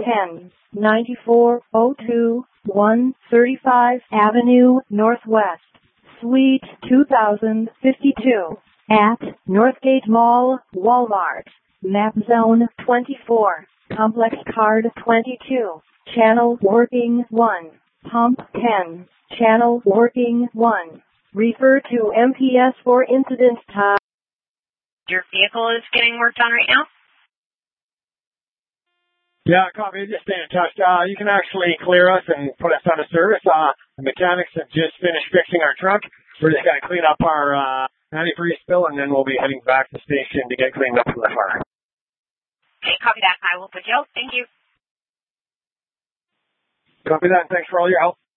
10, 9402 135 Avenue Northwest, Suite 2052, at Northgate Mall, Walmart, Map Zone 24, Complex Card 22, Channel Working 1, Pump 10, Channel Working 1. Refer to MPS for incident time. Your vehicle is getting worked on right now? Yeah, copy. Just stay in touch. You can actually clear us and put us out of service. The mechanics have just finished fixing our truck. We're just going to clean up our antifreeze spill, and then we'll be heading back to the station to get cleaned up for the fire. Okay, copy that. I will put you out. Thank you. Copy that. Thanks for all your help.